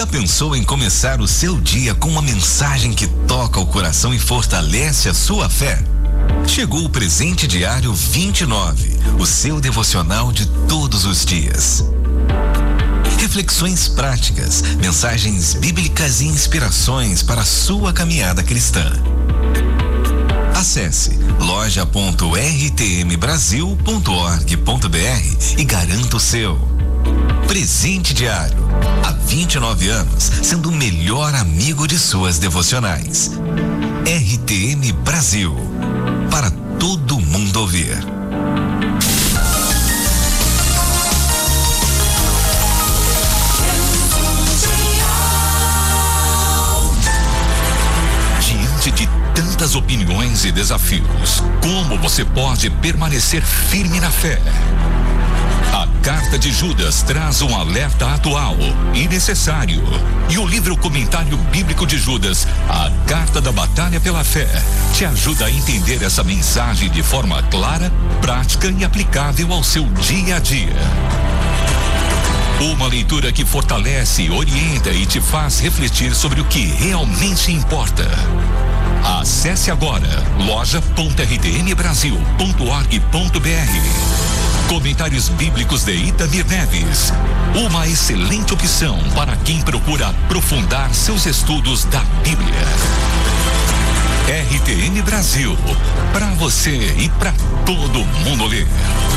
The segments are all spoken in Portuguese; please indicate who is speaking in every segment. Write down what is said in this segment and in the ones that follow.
Speaker 1: Já pensou em começar o seu dia com uma mensagem que toca o coração e fortalece a sua fé? Chegou o Presente Diário 29, o seu devocional de todos os dias. Reflexões práticas, mensagens bíblicas e inspirações para a sua caminhada cristã. Acesse loja.rtmbrasil.org.br e garanta o seu. Presente Diário, há 29 anos, sendo o melhor amigo de suas devocionais. RTM Brasil, para todo mundo ouvir. Diante de tantas opiniões e desafios, como você pode permanecer firme na fé? A Carta de Judas traz um alerta atual e necessário. E o livro Comentário Bíblico de Judas, a Carta da Batalha pela Fé, te ajuda a entender essa mensagem de forma clara, prática e aplicável ao seu dia a dia. Uma leitura que fortalece, orienta e te faz refletir sobre o que realmente importa. Acesse agora loja.rtmbrasil.org.br. Comentários Bíblicos de Itamir Neves. Uma excelente opção para quem procura aprofundar seus estudos da Bíblia. RTM Brasil, para você e para todo mundo ler.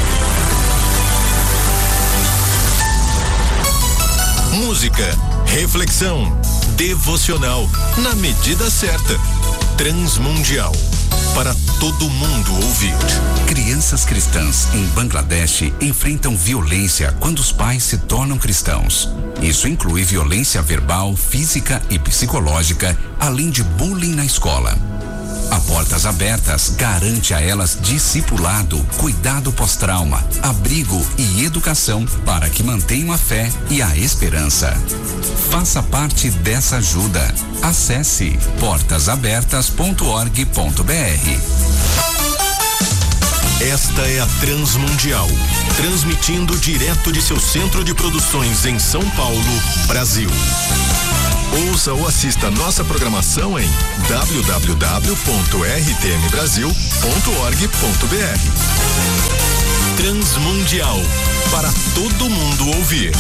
Speaker 2: Música, reflexão, devocional, na medida certa. Transmundial, para todo mundo ouvir.
Speaker 3: Crianças cristãs em Bangladesh enfrentam violência quando os pais se tornam cristãos. Isso inclui violência verbal, física e psicológica, além de bullying na escola. A Portas Abertas garante a elas discipulado, cuidado pós-trauma, abrigo e educação para que mantenham a fé e a esperança. Faça parte dessa ajuda. Acesse portasabertas.org.br.
Speaker 2: Esta é a Transmundial, transmitindo direto de seu centro de produções em São Paulo, Brasil. Ouça ou assista nossa programação em www.rtmbrasil.org.br. Transmundial, para todo mundo ouvir.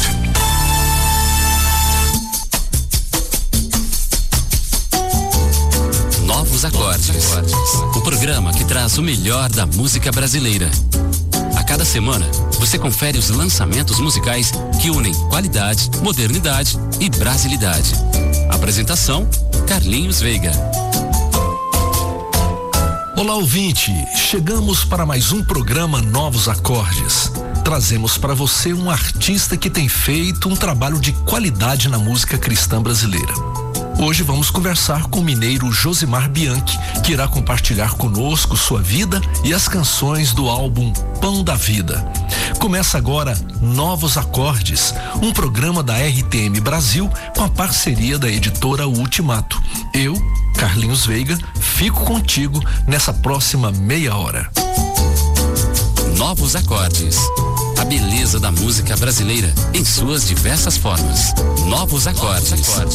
Speaker 4: Novos Acordes, o programa que traz o melhor da música brasileira. A cada semana, você confere os lançamentos musicais que unem qualidade, modernidade e brasilidade. Apresentação, Carlinhos Veiga.
Speaker 5: Olá, ouvinte! Chegamos para mais um programa Novos Acordes. Trazemos para você um artista que tem feito um trabalho de qualidade na música cristã brasileira. Hoje vamos conversar com o mineiro Josimar Bianchi, que irá compartilhar conosco sua vida e as canções do álbum Pão da Vida. Começa agora Novos Acordes, um programa da RTM Brasil com a parceria da editora Ultimato. Eu, Carlinhos Veiga, fico contigo nessa próxima meia hora.
Speaker 4: Novos Acordes. A beleza da música brasileira em suas diversas formas. Novos Acordes.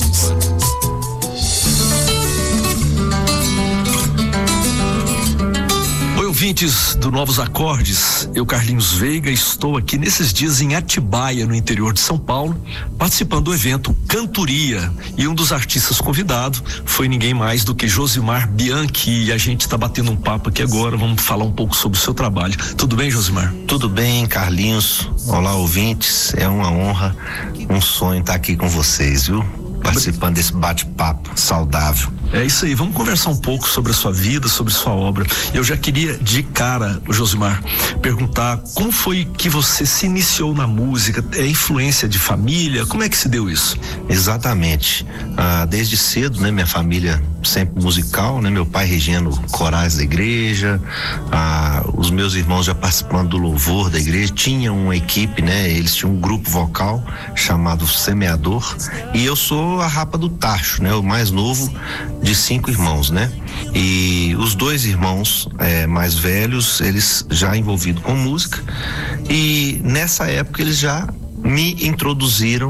Speaker 5: Oi, ouvintes do Novos Acordes, eu, Carlinhos Veiga, estou aqui nesses dias em Atibaia, no interior de São Paulo, participando do evento Cantoria, e um dos artistas convidados foi ninguém mais do que Josimar Bianchi, e a gente está batendo um papo aqui agora, vamos falar um pouco sobre o seu trabalho. Tudo bem, Josimar?
Speaker 6: Tudo bem, Carlinhos. Olá, ouvintes, é uma honra, um sonho estar aqui com vocês, viu? Participando desse bate-papo saudável.
Speaker 5: É isso aí, vamos conversar um pouco sobre a sua vida, sobre sua obra. Eu já queria, de cara, Josimar, perguntar como foi que você se iniciou na música? É influência de família? Como é que se deu isso?
Speaker 6: Exatamente. Desde cedo, né, minha família sempre musical, né? Meu pai regendo corais da igreja, os meus irmãos já participando do louvor da igreja, tinham uma equipe, né? Eles tinham um grupo vocal chamado Semeador, e eu sou a rapa do tacho, né? O mais novo de 5 irmãos, né? E os 2 irmãos mais velhos, eles já envolvidos com música, e nessa época eles já me introduziram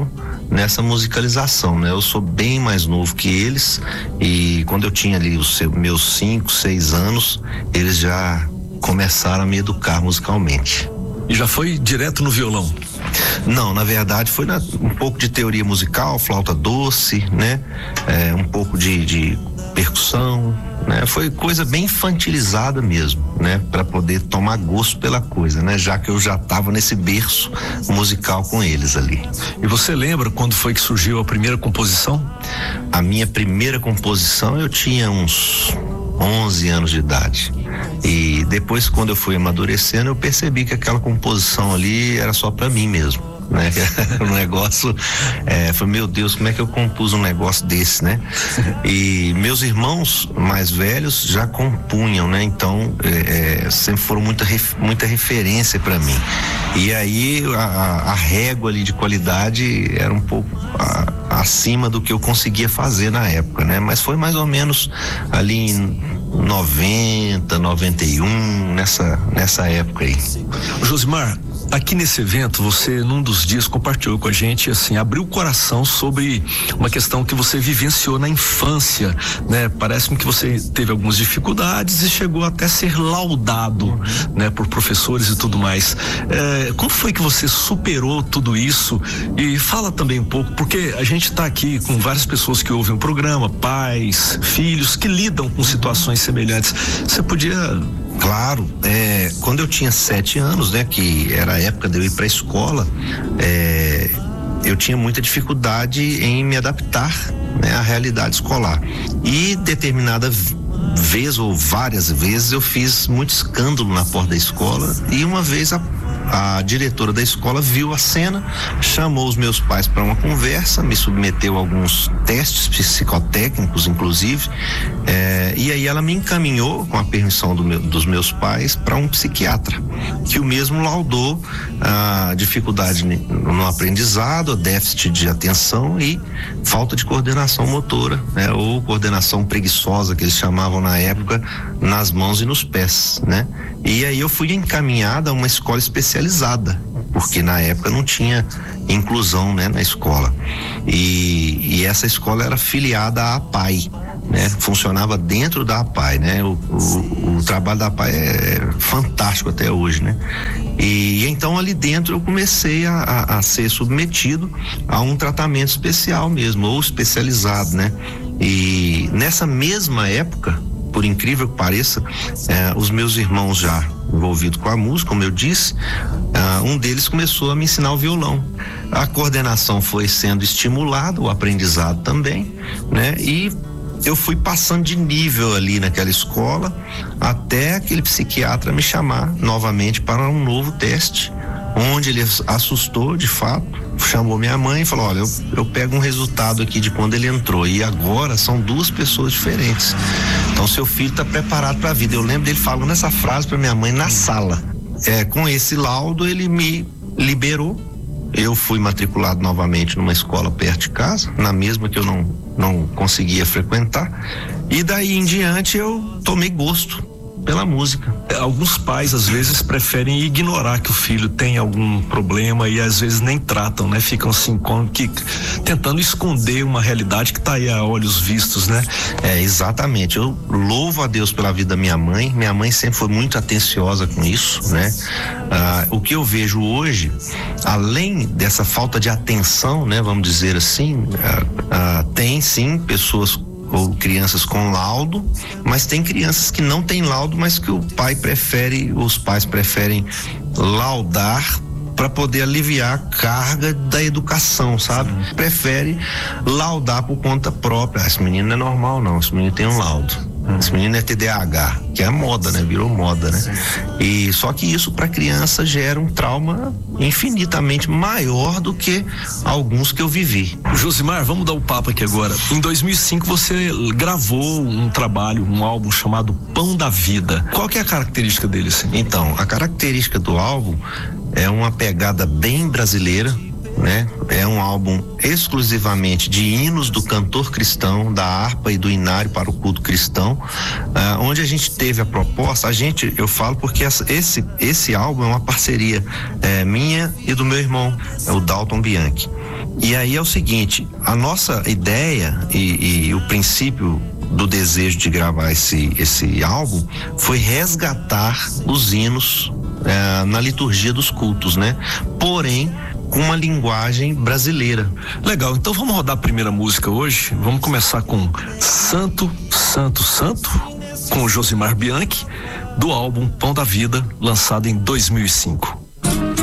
Speaker 6: nessa musicalização, né? Eu sou bem mais novo que eles e quando eu tinha ali os meus 5, 6 anos, eles já começaram a me educar musicalmente.
Speaker 5: E já foi direto no violão?
Speaker 6: Não, na verdade foi um pouco de teoria musical, flauta doce, né? Um pouco de percussão, né? Foi coisa bem infantilizada mesmo, né? Para poder tomar gosto pela coisa, né? Já que eu já estava nesse berço musical com eles ali.
Speaker 5: E você lembra quando foi que surgiu a primeira composição?
Speaker 6: A minha primeira composição eu tinha uns 11 anos de idade. E depois, quando eu fui amadurecendo, eu percebi que aquela composição ali era só para mim mesmo, né? O negócio, foi, meu Deus, como é que eu compus um negócio desse, né? E meus irmãos mais velhos já compunham, né? Então, sempre foram muita referência para mim. E aí, a régua ali de qualidade era um pouco acima do que eu conseguia fazer na época, né? Mas foi mais ou menos ali em 90, 91, nessa época aí.
Speaker 5: Josimar, aqui nesse evento, você num dos dias compartilhou com a gente, assim, abriu o coração sobre uma questão que você vivenciou na infância, né? Parece-me que você teve algumas dificuldades e chegou até a ser laudado, né? Por professores e tudo mais. Como foi que você superou tudo isso? E fala também um pouco, porque a gente está aqui com várias pessoas que ouvem o programa, pais, filhos, que lidam com situações semelhantes. Você podia...
Speaker 6: Claro, quando eu tinha 7 anos, né, que era a época de eu ir para a escola, eu tinha muita dificuldade em me adaptar, né, à realidade escolar. E determinada vez ou várias vezes eu fiz muito escândalo na porta da escola e uma vez a diretora da escola viu a cena, chamou os meus pais para uma conversa, me submeteu a alguns testes psicotécnicos, inclusive, e aí ela me encaminhou, com a permissão dos meus pais, para um psiquiatra, que o mesmo laudou a dificuldade no aprendizado, a déficit de atenção e falta de coordenação motora, né, ou coordenação preguiçosa, que eles chamavam na época, nas mãos e nos pés, né? E aí eu fui encaminhada a uma escola especializada, porque na época não tinha inclusão, né, na escola. E essa escola era filiada à APAI, né? Funcionava dentro da APAI, né? O trabalho da APAI é fantástico até hoje, né? E então ali dentro eu comecei a ser submetido a um tratamento especial mesmo, ou especializado, né? E nessa mesma época, por incrível que pareça, os meus irmãos já envolvidos com a música, como eu disse, um deles começou a me ensinar o violão. A coordenação foi sendo estimulada, o aprendizado também, né? E eu fui passando de nível ali naquela escola até aquele psiquiatra me chamar novamente para um novo teste, onde ele assustou de fato, chamou minha mãe e falou: olha, eu pego um resultado aqui de quando ele entrou e agora são 2 pessoas diferentes, então seu filho está preparado para a vida. Eu lembro dele falando essa frase para minha mãe na sala. Com esse laudo ele me liberou. Eu fui matriculado novamente numa escola perto de casa, na mesma que eu não conseguia frequentar, e daí em diante eu tomei gosto pela música.
Speaker 5: Alguns pais às vezes preferem ignorar que o filho tem algum problema e às vezes nem tratam, né? Ficam assim tentando esconder uma realidade que está aí a olhos vistos, né?
Speaker 6: Exatamente. Eu louvo a Deus pela vida da minha mãe. Minha mãe sempre foi muito atenciosa com isso, né? O que eu vejo hoje, além dessa falta de atenção, né? Vamos dizer assim, tem sim pessoas ou crianças com laudo, mas tem crianças que não têm laudo, mas que os pais preferem laudar para poder aliviar a carga da educação, sabe? Prefere laudar por conta própria. Esse menino não é normal não, esse menino tem um laudo. Esse menino é TDAH, que é moda, né? Virou moda, né? E só que isso para criança gera um trauma infinitamente maior do que alguns que eu vivi.
Speaker 5: Josimar, vamos dar um papo aqui agora. Em 2005 você gravou um trabalho, um álbum chamado Pão da Vida. Qual que é a característica dele, assim?
Speaker 6: Então, a característica do álbum é uma pegada bem brasileira, né? É um álbum exclusivamente de hinos do cantor cristão, da harpa e do inário para o culto cristão, onde a gente teve a proposta, eu falo porque esse álbum é uma parceria minha e do meu irmão, o Dalton Bianchi. E aí é o seguinte, a nossa ideia e o princípio do desejo de gravar esse álbum foi resgatar os hinos na liturgia dos cultos, né? Porém, com uma linguagem brasileira.
Speaker 5: Legal, então vamos rodar a primeira música hoje. Vamos começar com Santo, Santo, Santo, com o Josimar Bianchi, do álbum Pão da Vida, lançado em 2005.